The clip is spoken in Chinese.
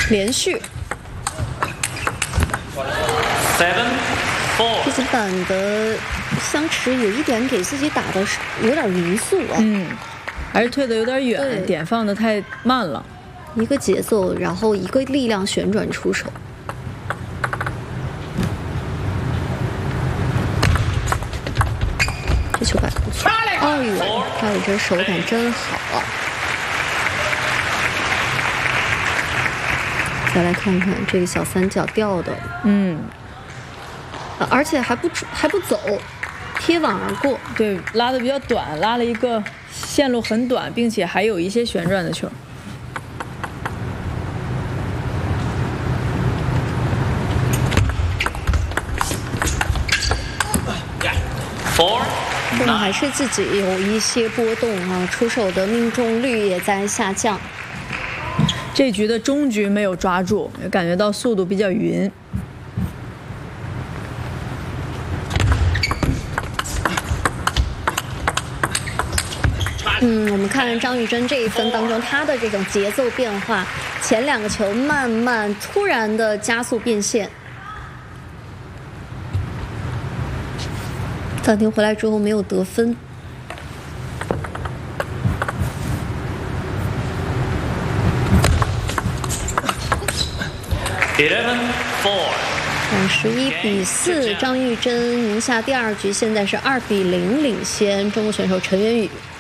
连续。这几板的相持有一点给自己打的是有点匀速啊， 还是退得有点远，点放的太慢了。 一个节奏，然后一个力量旋转出手。这球摆不错，哎呦，他有这手感真好啊！再来看看这个小三角吊的，而且还不走，贴网而过。 对，拉的比较短，拉了一个线路很短，并且还有一些旋转的球。 还是自己有一些波动啊，出手的命中率也在下降。 这局的中局没有抓住，也感觉到速度比较匀。 我们看张玉珍这一分当中，她的这种节奏变化，前两个球慢慢突然的加速变线。暂停回来之后没有得分。11比4，张玉珍赢下第2局，现在是2比0领先中国选手陈元宇。